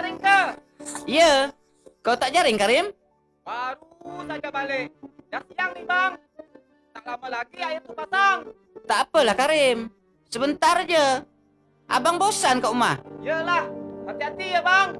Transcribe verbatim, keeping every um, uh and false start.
jaring ke? Ya, kau tak jaring, Karim? Baru saja balik. Dah siang nih, Bang. Tak lama lagi air tu pasang. Tak apalah, Karim. Sebentar aja. Abang bosan kat rumah. Yalah, hati-hati ya, Bang.